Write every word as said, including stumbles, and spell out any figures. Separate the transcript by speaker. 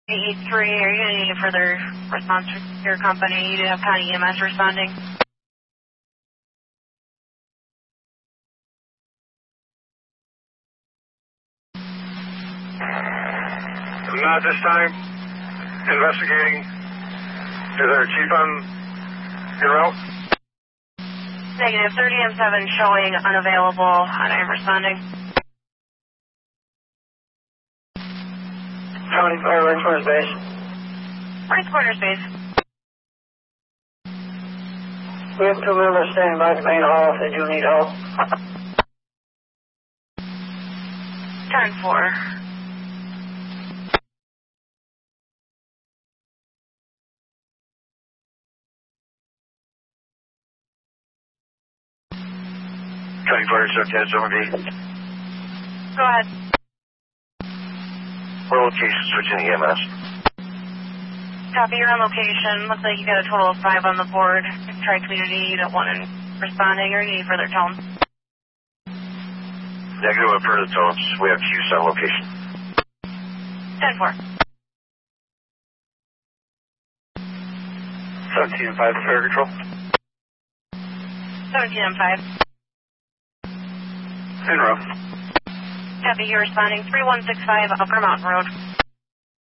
Speaker 1: eight three, are you going to need further response from your company? You do have County E M S responding.
Speaker 2: Not this time. Investigating. Is there a chief on your route?
Speaker 1: Negative, thirty M seven showing unavailable, and I'm responding.
Speaker 3: County Fire, Rice Corners Base.
Speaker 1: Rice Corners Base.
Speaker 3: We have two members standing by the main hall if they do need help.
Speaker 1: ten four.
Speaker 2: County Fire, Subcat, Zone B.
Speaker 1: Go ahead.
Speaker 2: We're location switching E M S.
Speaker 1: Copy, you're on location. Looks like you got a total of five on the board. Try community, you don't want any responding, or you need further tone.
Speaker 2: Negative, I've heard the tones. We have Q's on location.
Speaker 1: ten four.
Speaker 2: seventeen and five, Fire Control.
Speaker 1: seventeen M five.
Speaker 2: In row.
Speaker 1: Copy, you're responding. three one six five Upper Mountain Road.